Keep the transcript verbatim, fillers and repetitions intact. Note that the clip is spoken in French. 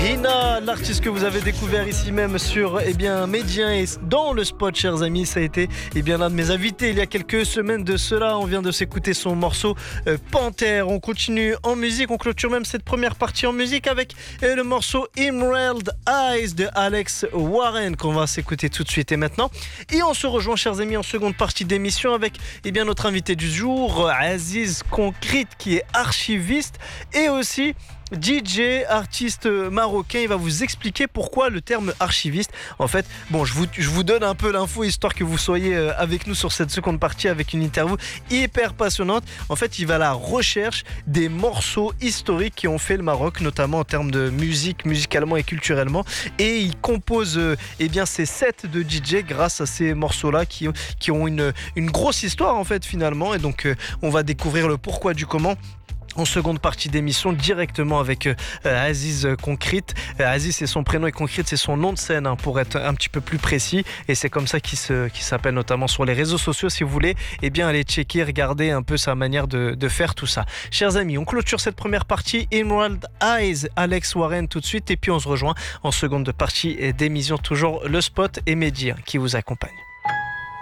Hina, l'artiste que vous avez découvert ici même sur eh bien, Médien et dans le spot, chers amis, ça a été eh bien, l'un de mes invités il y a quelques semaines de cela. On vient de s'écouter son morceau euh, Panthère. On continue en musique, on clôture même cette première partie en musique avec euh, le morceau Emerald Eyes de Alex Warren qu'on va s'écouter tout de suite et maintenant. Et on se rejoint, chers amis, en seconde partie d'émission avec eh bien, notre invité du jour, Aziz Concrete, qui est archiviste et aussi D J, artiste marocain. Il va vous expliquer pourquoi le terme archiviste. En fait, bon, je vous, je vous donne un peu l'info histoire que vous soyez avec nous sur cette seconde partie avec une interview hyper passionnante. En fait, il va à la recherche des morceaux historiques qui ont fait le Maroc, notamment en termes de musique, musicalement et culturellement. Et il compose eh bien, ces sets de D J grâce à ces morceaux-là qui, qui ont une, une grosse histoire en fait finalement. Et donc, on va découvrir le pourquoi du comment en seconde partie d'émission directement avec euh, Aziz Concrete. Euh, Aziz c'est son prénom et Concrete c'est son nom de scène hein, pour être un petit peu plus précis, et c'est comme ça qu'il, se, qu'il s'appelle notamment sur les réseaux sociaux. Si vous voulez eh bien aller checker, regarder un peu sa manière de, de faire tout ça. Chers amis, on clôture cette première partie Emerald Eyes, Alex Warren tout de suite, et puis on se rejoint en seconde partie d'émission, toujours le spot et Média qui vous accompagne.